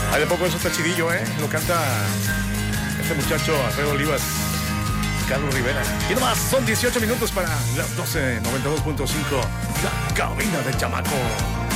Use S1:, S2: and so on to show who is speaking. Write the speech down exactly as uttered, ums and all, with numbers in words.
S1: Ahí de poco eso está chidillo, ¿eh? Lo canta este muchacho Alfredo Olivas, Carlos Rivera. Y nomás son dieciocho minutos para las doce, noventa y dos punto cinco. La cabina del chamaco.